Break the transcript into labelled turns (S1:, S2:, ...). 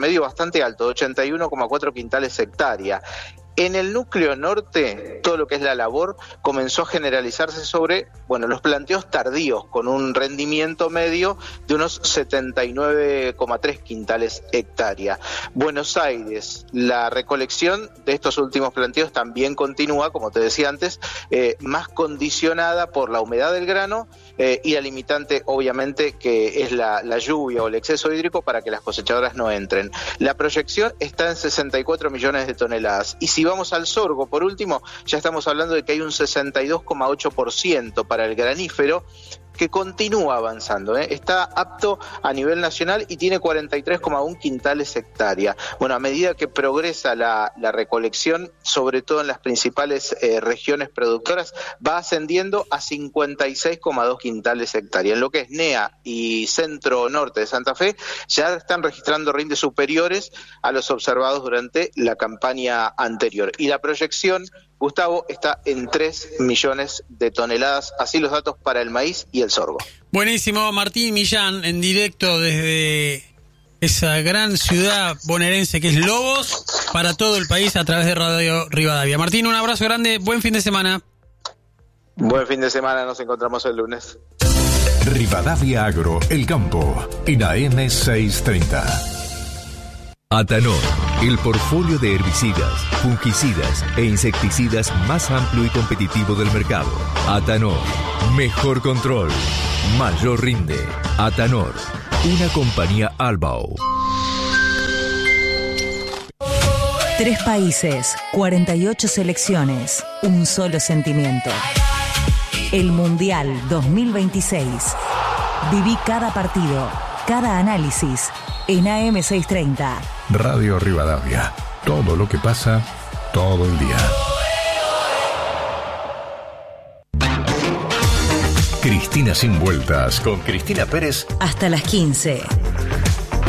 S1: medio bastante alto, de 81,4 quintales hectárea. En el núcleo norte, todo lo que es la labor comenzó a generalizarse sobre, los planteos tardíos, con un rendimiento medio de unos 79,3 quintales hectárea. Buenos Aires, la recolección de estos últimos planteos también continúa, como te decía antes, más condicionada por la humedad del grano y la limitante, obviamente, que es la lluvia o el exceso hídrico para que las cosechadoras no entren. La proyección está en 64 millones de toneladas. Y si vamos al sorgo, por último, ya estamos hablando de que hay un 62,8% para el granífero, que continúa avanzando, está apto a nivel nacional y tiene 43,1 quintales hectárea. A medida que progresa la recolección, sobre todo en las principales regiones productoras, va ascendiendo a 56,2 quintales hectárea. En lo que es NEA y centro-norte de Santa Fe, ya están registrando rindes superiores a los observados durante la campaña anterior. Y la proyección, Gustavo, está en 3 millones de toneladas, así los datos para el maíz y el sorgo.
S2: Buenísimo, Martín Millán, en directo desde esa gran ciudad bonaerense que es Lobos, para todo el país a través de Radio Rivadavia. Martín, un abrazo grande, buen fin de semana.
S1: Buen fin de semana, nos encontramos el lunes.
S3: Rivadavia Agro, el campo, en AM 630.
S4: Atanor, el portfolio de herbicidas, fungicidas e insecticidas más amplio y competitivo del mercado. Atanor, mejor control, mayor rinde. Atanor, una compañía Albao.
S5: 3 países, 48 selecciones, un solo sentimiento. El Mundial 2026. Viví cada partido, cada análisis en AM 630.
S3: Radio Rivadavia. Todo lo que pasa, todo el día. Cristina sin vueltas. Con Cristina Pérez.
S5: Hasta las 15.